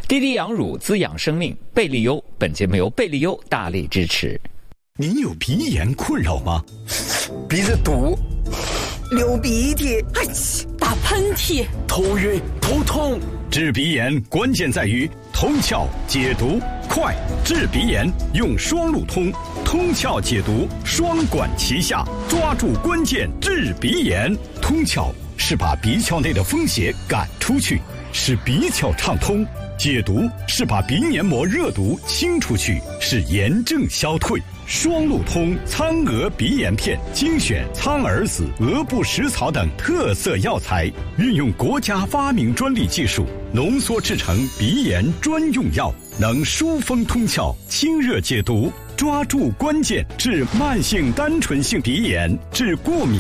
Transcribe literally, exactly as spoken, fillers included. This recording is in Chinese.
滴滴养乳滋养生命，贝利优。本节目由贝利优大力支持。 您有鼻炎困扰吗？ 鼻子堵，流鼻涕， 哎，打喷嚏， 头晕头痛。 治鼻炎关键在于通窍解毒快，治鼻炎用双路通，通窍解毒双管齐下，抓住关键治鼻炎。通窍是把鼻窍内的风邪赶出去，使鼻窍畅通；解毒是把鼻黏膜热毒清出去，使炎症消退。双路通苍蛾鼻炎片精选苍耳子、鹅不食草等特色药材，运用国家发明专利技术浓缩制成鼻炎专用药，能疏风通窍、清热解毒，抓住关键治慢性单纯性鼻炎、治过敏